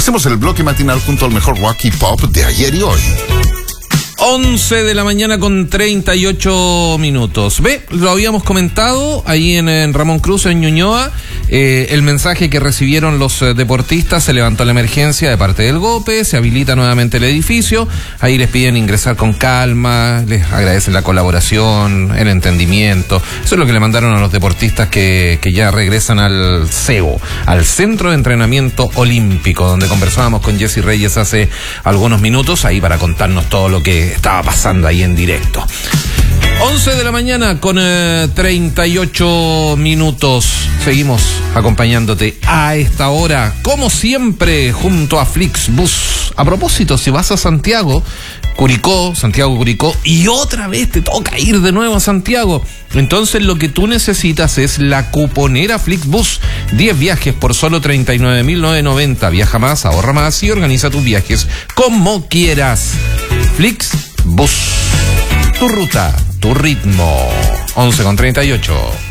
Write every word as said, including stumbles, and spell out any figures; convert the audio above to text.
Hacemos el bloque matinal junto al mejor rock y pop de ayer y hoy. once de la mañana con treinta y ocho minutos. Ve, lo habíamos comentado ahí en, en Ramón Cruz, en Ñuñoa, eh, el mensaje que recibieron los eh, deportistas. Se levantó la emergencia de parte del GOPE, se habilita nuevamente el edificio, ahí les piden ingresar con calma, les agradecen la colaboración, el entendimiento. Eso es lo que le mandaron a los deportistas que, que ya regresan al C E O, al Centro de Entrenamiento Olímpico, donde conversábamos con Jessy Reyes hace algunos minutos, ahí para contarnos todo lo que estaba pasando ahí en directo. once de la mañana con eh, treinta y ocho minutos. Seguimos acompañándote a esta hora, como siempre, junto a Flixbus. A propósito, si vas a Santiago, Curicó, Santiago Curicó, y otra vez te toca ir de nuevo a Santiago, entonces lo que tú necesitas es la cuponera Flixbus. diez viajes por solo treinta y nueve mil novecientos noventa. Viaja más, ahorra más y organiza tus viajes como quieras. Flixbus, tu ruta, tu ritmo. once con treinta y ocho.